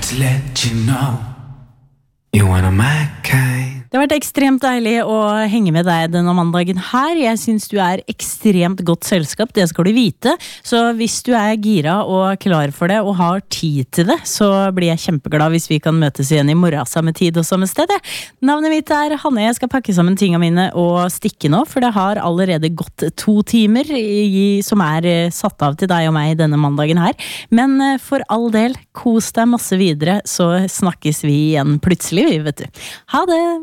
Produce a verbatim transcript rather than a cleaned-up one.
Just let you know you're one of my kind. Det har vært ekstremt deilig å henge med deg denne mandagen her. Jeg synes du er ekstremt godt selskap, det skal du vite. Så hvis du er gira og klar for det og har tid til det, så blir jeg kjempeglad hvis vi kan møtes igjen i morgen samme tid og samme sted. Navnet mitt er Hanne, jeg skal pakke sammen tingene mine og stikke nå, for det har allerede gått to timer i, som er satt av til deg og meg denne mandagen her. Men for all del, kos deg masse videre, så snakkes vi igjen plutselig, vet du. Ha det!